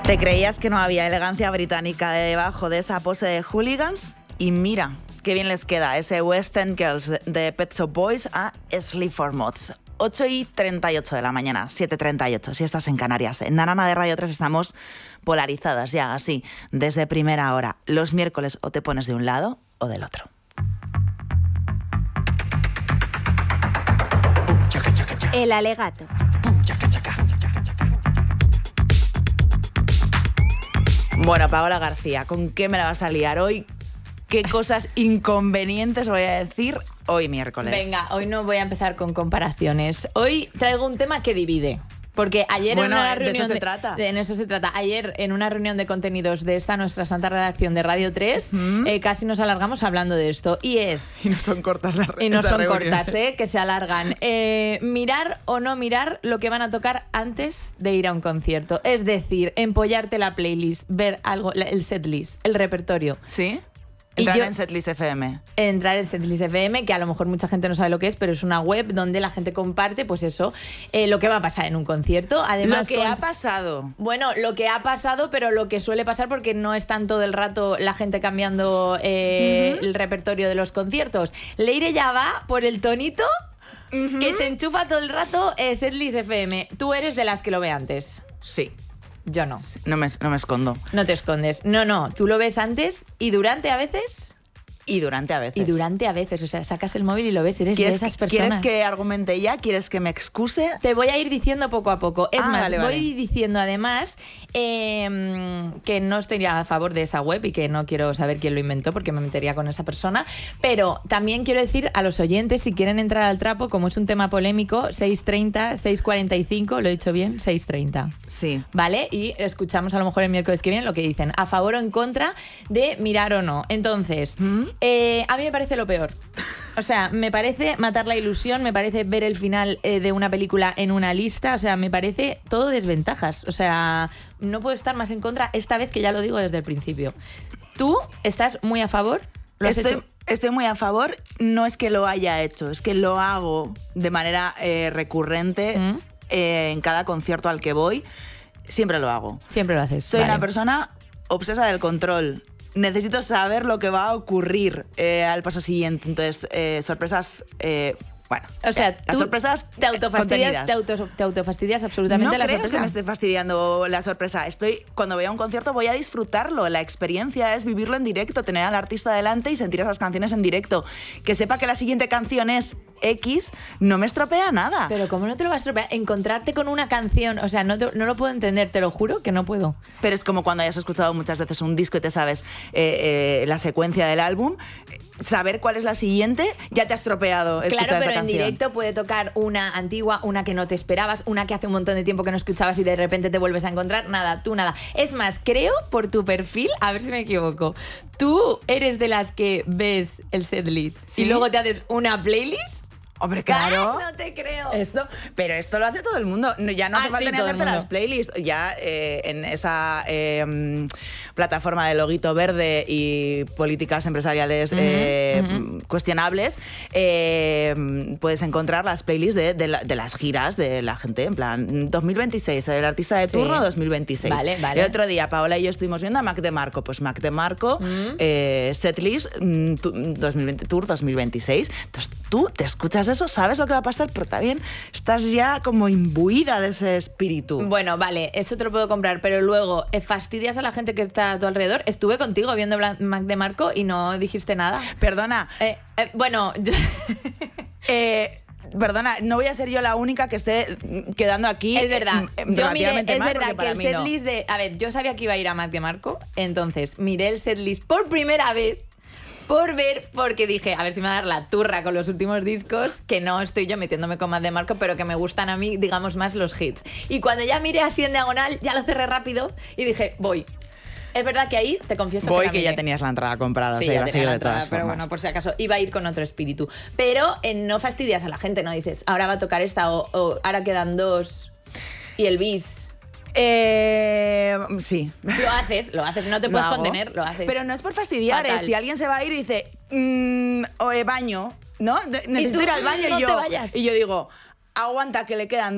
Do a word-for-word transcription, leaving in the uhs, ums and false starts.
¿Te creías que no había elegancia británica debajo de esa pose de hooligans? Y mira, qué bien les queda ese West End Girls de Pet Shop Boys a Sleep for Mods. ocho y treinta y ocho de la mañana, siete y treinta y ocho, si estás en Canarias. En Narana de Radio tres estamos polarizadas ya, así, desde primera hora. Los miércoles o te pones de un lado o del otro. El alegato. Bueno, Paola García, ¿con qué me la vas a liar hoy? ¿Qué cosas inconvenientes voy a decir hoy miércoles? Venga, hoy no voy a empezar con comparaciones. Hoy traigo un tema que divide. Porque ayer bueno, en una de reunión... eso se de, trata. De, en eso se trata. Ayer en una reunión de contenidos de esta nuestra santa redacción de Radio tres, ¿Mm? eh, casi nos alargamos hablando de esto. Y es... Y no son cortas las Y no son reuniones. cortas, ¿eh? Que se alargan. Eh, mirar o no mirar lo que van a tocar antes de ir a un concierto. Es decir, empollarte la playlist, ver algo, el setlist, el repertorio. ¿Sí? Entrar yo, en Setlist F M. Entrar en Setlist F M, que a lo mejor mucha gente no sabe lo que es, pero es una web donde la gente comparte, pues eso, eh, lo que va a pasar en un concierto. Además, lo que con... ha pasado. Bueno, lo que ha pasado, pero lo que suele pasar porque no están todo el rato la gente cambiando eh, uh-huh. el repertorio de los conciertos. Leire ya va por el tonito uh-huh. que se enchufa todo el rato eh, Setlist F M. Tú eres de las que lo ve antes. Sí. Yo no. No me, no me escondo. No te escondes. No, no. Tú lo ves antes y durante a veces... Y durante a veces. Y durante a veces. O sea, sacas el móvil y lo ves. Eres de esas personas. ¿Quieres que argumente ya? ¿Quieres que me excuse? Te voy a ir diciendo poco a poco. Es ah, más, vale, voy vale. diciendo además eh, que no estoy a favor de esa web y que no quiero saber quién lo inventó porque me metería con esa persona. Pero también quiero decir a los oyentes, si quieren entrar al trapo, como es un tema polémico, seis treinta, seis cuarenta y cinco, ¿lo he dicho bien? seis treinta. Sí. ¿Vale? Y escuchamos a lo mejor el miércoles que viene lo que dicen, a favor o en contra de mirar o no. Entonces, ¿Mm? eh, a mí me parece lo peor. O sea, me parece matar la ilusión, me parece ver el final eh, de una película en una lista, o sea, me parece todo desventajas. O sea, no puedo estar más en contra esta vez que ya lo digo desde el principio. ¿Tú estás muy a favor? ¿Lo has estoy, hecho? Estoy muy a favor, no es que lo haya hecho, es que lo hago de manera eh, recurrente ¿Mm? eh, en cada concierto al que voy. Siempre lo hago. Siempre lo haces. Soy vale. una persona obsesa del control. Necesito saber lo que va a ocurrir eh, al paso siguiente. Entonces, eh, sorpresas... Eh, bueno, o sea, eh, las sorpresas te autofastidias, te, auto, te autofastidias absolutamente no la creo sorpresa. que me esté fastidiando la sorpresa. Estoy, cuando voy a un concierto voy a disfrutarlo. La experiencia es vivirlo en directo, tener al artista delante y sentir esas canciones en directo. Que sepa que la siguiente canción es X, no me estropea nada. Pero ¿cómo no te lo va a estropear? Encontrarte con una canción, o sea, no, te, no lo puedo entender, te lo juro que no puedo. Pero es como cuando hayas escuchado muchas veces un disco y te sabes eh, eh, la secuencia del álbum. Saber cuál es la siguiente ya te ha estropeado escuchar Claro, pero esa en canción. directo puede tocar una antigua, una que no te esperabas, una que hace un montón de tiempo que no escuchabas y de repente te vuelves a encontrar. Nada, tú nada. Es más, creo por tu perfil, a ver si me equivoco, tú eres de las que ves el setlist ¿Sí? y luego te haces una playlist. Hombre, claro. Ay, no te creo. Esto, pero esto lo hace todo el mundo. Ya no hace ah, falta sí, ni hacerte las playlists. Ya eh, en esa eh, plataforma de loguito verde y políticas empresariales uh-huh, eh, uh-huh. cuestionables, eh, puedes encontrar las playlists de, de, la, de las giras de la gente. En plan, dos mil veintiséis, el artista de turno sí. dos mil veintiséis. Vale, vale. El otro día, Paola y yo estuvimos viendo a Mac DeMarco. Pues Mac DeMarco, uh-huh. eh, setlist dos mil veinte, Tour dos mil veintiséis. Entonces tú te escuchas eso, sabes lo que va a pasar, pero también estás ya como imbuida de ese espíritu. Bueno, vale, eso te lo puedo comprar, pero luego eh, fastidias a la gente que está a tu alrededor. Estuve contigo viendo Mac DeMarco y no dijiste nada. Perdona. Eh, eh, bueno, yo... eh... Perdona, no voy a ser yo la única que esté quedando aquí. Es verdad. Eh, yo miré, es mal que verdad que el setlist no. de... A ver, yo sabía que iba a ir a Mac DeMarco, entonces miré el setlist por primera vez por ver, porque dije, a ver si me va a dar la turra con los últimos discos, que no estoy yo metiéndome con Mac DeMarco, pero que me gustan a mí, digamos, más los hits. Y cuando ya miré así en diagonal, ya lo cerré rápido y dije, voy. Es verdad que ahí, te confieso voy que que ya tenías la entrada comprada. Sí, o sea, ya iba a tenía la de entrada, todas pero formas. bueno, por si acaso, iba a ir con otro espíritu. Pero eh, no fastidias a la gente, no dices, ahora va a tocar esta o, o ahora quedan dos y el bis. Eh, sí. Lo haces, lo haces, no te Lo puedes hago. contener, lo haces. Pero no es por fastidiar, Fatal. es si alguien se va a ir y dice, mmm, o eh, baño, ¿no? De- necesito tú, ir al baño no y yo, te vayas. y yo digo, aguanta que le quedan